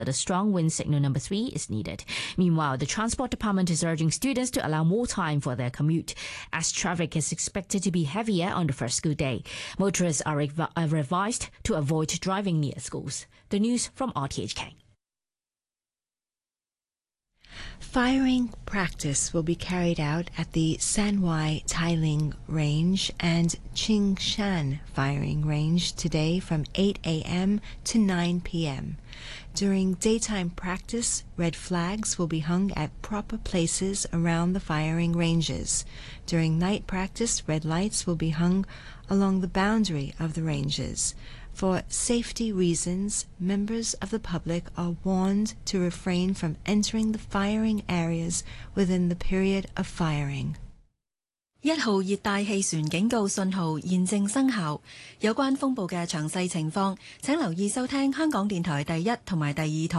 The strong wind signal number 3 is needed. Meanwhile, the Transport Department is urging students to allow more time for their commute, as traffic is expected to be heavier on the first school day. Motorists are advised to avoid driving near schools. The news from RTHK. Firing practice will be carried out at the Sanwai Tailing Range and Qingshan Firing Range today from 8 a.m. to 9 p.m. During daytime practice, red flags will be hung at proper places around the firing ranges. During night practice, red lights will be hung along the boundary of the ranges. For safety reasons, members of the public are warned to refrain from entering the firing areas within the period of firing. 1號熱帶氣旋警告信號現正生效，有關風暴嘅詳細情況，請留意收聽香港電台第1同埋第2台